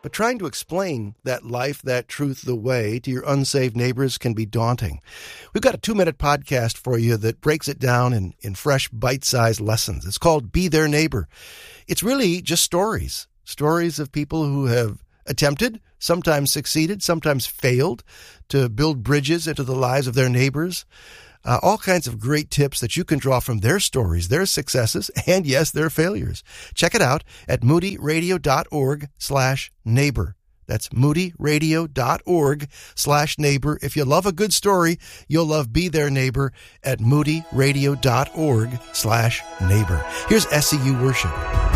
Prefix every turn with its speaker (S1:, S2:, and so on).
S1: But trying to explain that life, that truth, the way to your unsaved neighbors can be daunting. We've got a 2-minute podcast for you that breaks it down in fresh, bite-sized lessons. It's called Be Their Neighbor. It's really just stories of people who have attempted, sometimes succeeded, sometimes failed to build bridges into the lives of their neighbors. All kinds of great tips that you can draw from their stories, their successes, and yes, their failures. Check it out at moodyradio.org/neighbor. That's moodyradio.org/neighbor. If you love a good story, you'll love Be Their Neighbor at moodyradio.org/neighbor. Here's SCU Worship.